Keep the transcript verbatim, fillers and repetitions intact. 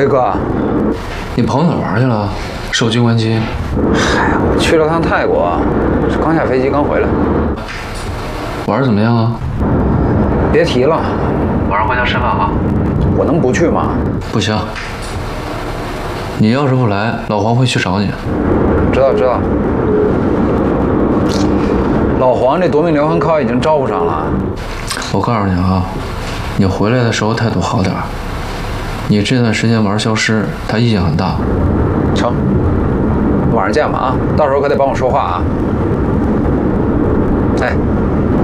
喂，哥， 你跑哪玩去了？手机关机。 嗨，我去了趟泰国，刚下飞机刚回来。 玩得怎么样啊？ 别提了， 晚上回家吃饭啊。 我能不去吗？ 不行，你要是不来，老黄会去找你。 知道知道。老黄这夺命连环 call 已经招呼上了。 我告诉你啊，你回来的时候态度好点儿。你这段时间玩消失，他意见很大。 成，晚上见吧啊！到时候可得帮我说话啊。哎，